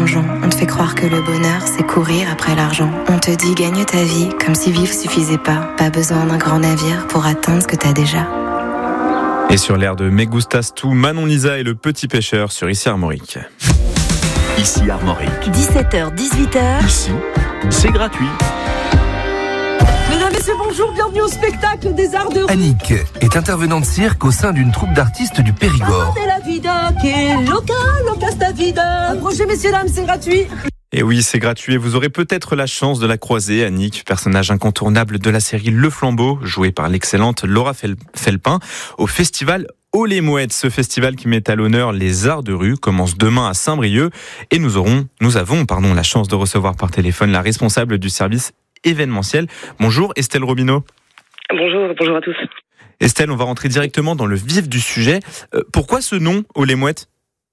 mensongeant. On te fait croire que le bonheur, c'est courir après l'argent. On te dit gagne ta vie, comme si vivre suffisait pas. Pas besoin d'un grand navire pour atteindre ce que t'as déjà. Et sur l'air de Me Gustas Tu, Manon Lisa et le petit pêcheur sur Ici Armorique. Ici Armorique. 17h, 18h. Ici, c'est gratuit. Mesdames et messieurs, bonjour, bienvenue au spectacle des arts de rue. Annick est intervenante cirque au sein d'une troupe d'artistes du Périgord. La vida che loca sta vida. Approchez messieurs, dames, c'est gratuit. Et oui, c'est gratuit et vous aurez peut-être la chance de la croiser, Annick, personnage incontournable de la série Le Flambeau, joué par l'excellente Laura Felpin, au festival Haut les Mouettes. Ce festival qui met à l'honneur les arts de rue commence demain à Saint-Brieuc et nous avons la chance de recevoir par téléphone la responsable du service événementiel. Bonjour Estelle Robineau. Bonjour à tous. Estelle, on va rentrer directement dans le vif du sujet. Pourquoi ce nom, Haut les Mouettes ?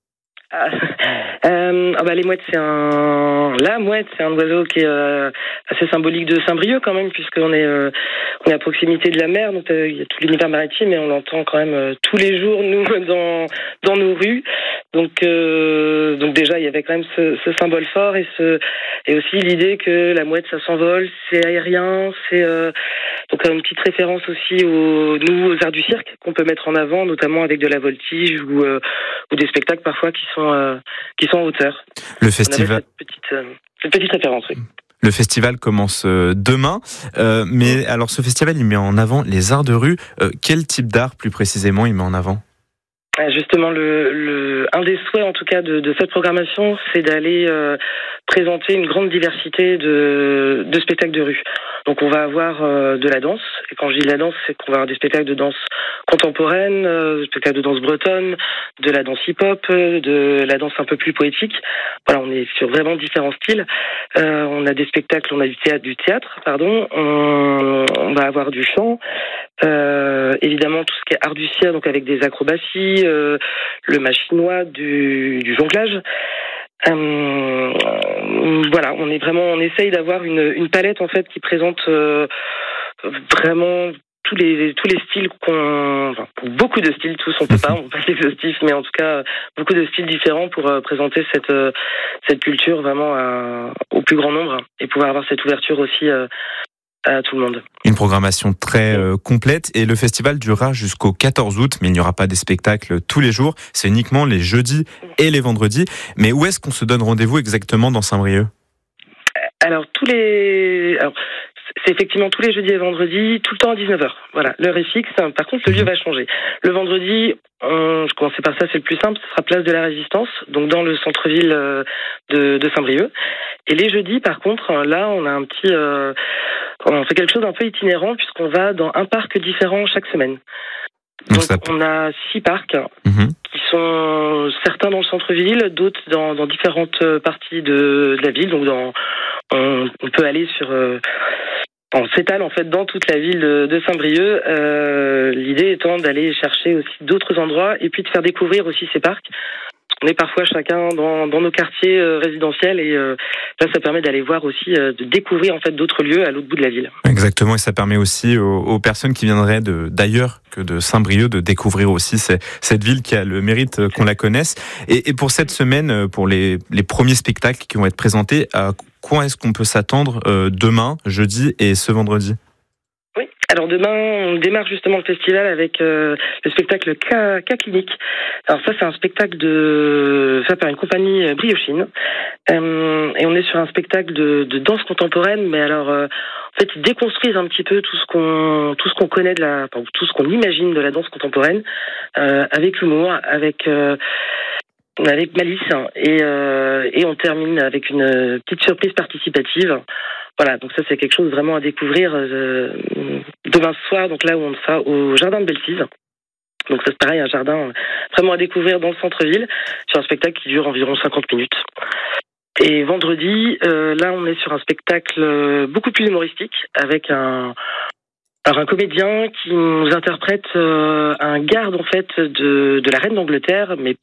Les mouettes, la mouette, c'est un oiseau qui est assez symbolique de Saint-Brieuc quand même, puisqu'on est à proximité de la mer, donc il y a tout l'univers maritime et on l'entend quand même tous les jours nous dans nos rues. Donc déjà il y avait quand même ce symbole fort et aussi l'idée que la mouette ça s'envole, c'est aérien, c'est donc une petite référence aussi aux arts du cirque qu'on peut mettre en avant, notamment avec de la voltige ou des spectacles parfois qui sont en hauteur. Le festival. Cette petite référence, oui. Le festival commence demain, mais alors ce festival il met en avant les arts de rue. Quel type d'art plus précisément il met en avant ? Justement, un des souhaits en tout cas de cette programmation, c'est d'aller présenter une grande diversité de spectacles de rue. Donc on va avoir de la danse, et quand je dis de la danse, c'est qu'on va avoir des spectacles de danse contemporaine, des spectacles de danse bretonne, de la danse hip-hop, de la danse un peu plus poétique. Voilà, on est sur vraiment différents styles. On a des spectacles, on a du théâtre, on va avoir du chant, évidemment tout ce qui est art du cirque, donc avec des acrobaties, le machinois, du jonglage. Voilà, on essaye d'avoir une palette en fait qui présente vraiment tous les styles beaucoup de styles, tous on peut pas exhaustif, mais en tout cas beaucoup de styles différents pour présenter cette culture vraiment au plus grand nombre et pouvoir avoir cette ouverture aussi à tout le monde. Une programmation très complète et le festival durera jusqu'au 14 août, mais il n'y aura pas des spectacles tous les jours, c'est uniquement les jeudis et les vendredis. Mais où est-ce qu'on se donne rendez-vous exactement dans Saint-Brieuc ? Alors c'est effectivement tous les jeudis et vendredis, tout le temps à 19h. Voilà, l'heure est fixe. Par contre, le lieu va changer. Le vendredi, je commençais par ça, c'est le plus simple, ce sera place de la Résistance, donc dans le centre-ville de Saint-Brieuc. Et les jeudis, par contre, là, on a on fait quelque chose d'un peu itinérant puisqu'on va dans un parc différent chaque semaine. Donc on a 6 parcs qui sont certains dans le centre-ville, d'autres dans différentes parties de la ville. Donc on peut aller on s'étale en fait dans toute la ville de Saint-Brieuc. L'idée étant d'aller chercher aussi d'autres endroits et puis de faire découvrir aussi ces parcs. On est parfois chacun dans nos quartiers résidentiels et là ça permet d'aller voir aussi, de découvrir en fait d'autres lieux à l'autre bout de la ville. Exactement, et ça permet aussi aux personnes qui viendraient d'ailleurs que de Saint-Brieuc de découvrir aussi cette ville qui a le mérite qu'on la connaisse. Et pour cette semaine, pour les premiers spectacles qui vont être présentés, à quoi est-ce qu'on peut s'attendre demain, jeudi et ce vendredi ? Oui, alors demain, on démarre justement le festival avec le spectacle Cas Clinique. Alors ça, c'est un spectacle fait par une compagnie briochine. Et on est sur un spectacle de danse contemporaine, mais alors, en fait, ils déconstruisent un petit peu tout ce qu'on connaît tout ce qu'on imagine de la danse contemporaine, avec l'humour, avec malice, et on termine avec une petite surprise participative. Voilà, donc ça c'est quelque chose vraiment à découvrir demain soir, donc là où on sera au jardin de Belsize. Donc ça c'est pareil, un jardin vraiment à découvrir dans le centre-ville, sur un spectacle qui dure environ 50 minutes. Et vendredi, là on est sur un spectacle beaucoup plus humoristique, avec un comédien qui nous interprète un garde en fait de la reine d'Angleterre, mais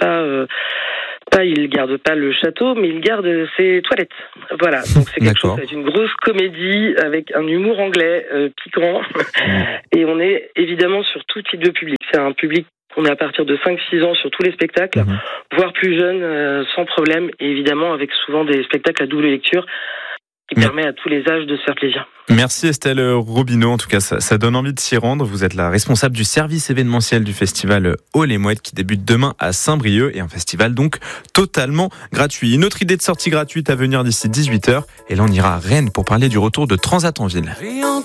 il garde pas le château, mais il garde ses toilettes. Voilà, donc c'est quelque chose, c'est une grosse comédie avec un humour anglais piquant, et on est évidemment sur tout type de public. C'est un public On est à partir de 5-6 ans sur tous les spectacles, voire plus jeunes, sans problème, et évidemment avec souvent des spectacles à double lecture qui permet à tous les âges de se faire plaisir. Merci Estelle Robineau, en tout cas ça donne envie de s'y rendre. Vous êtes la responsable du service événementiel du festival Haut les Mouettes qui débute demain à Saint-Brieuc, et un festival donc totalement gratuit. Une autre idée de sortie gratuite à venir d'ici 18h, et là on ira à Rennes pour parler du retour de Transat en ville.